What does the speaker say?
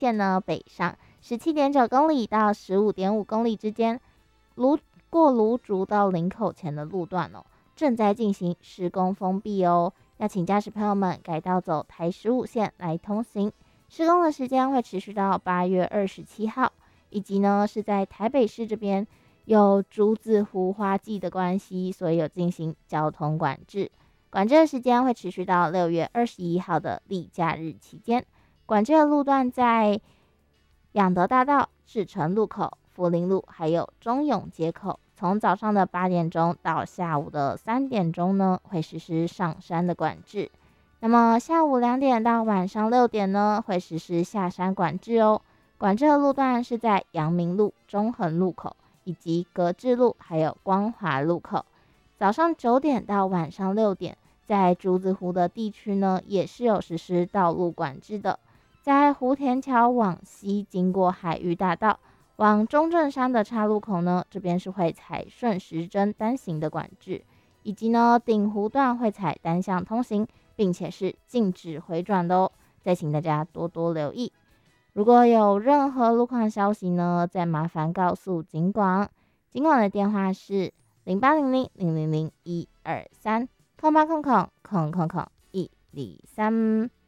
线呢北上17.9公里到15.5公里之间，过芦竹到林口前的路段正在进行施工封闭哦，要请驾驶朋友们改道走台15线来通行。施工的时间会持续到8月27号，以及呢是在台北市这边有竹子湖花季的关系，所以有进行交通管制。管制的时间会持续到6月21号的例假日期间。管制的路段在养德大道、志诚路口、福林路，还有中永街口。从早上的8点钟到下午的3点钟呢，会实施上山的管制。那么下午2点到晚上6点呢，会实施下山管制哦。管制的路段是在阳明路、中横路口以及格致路，还有光华路口。早上9点到晚上6点，在竹子湖的地区呢，也是有实施道路管制的。在湖田桥往西经过海域大道往中正山的岔路口呢，这边是会采顺时针单行的管制，以及呢顶湖段会采单向通行，并且是禁止回转的哦。再请大家多多留意。如果有任何路况消息呢，再麻烦告诉警广。警广的电话是0800000123，0800000123。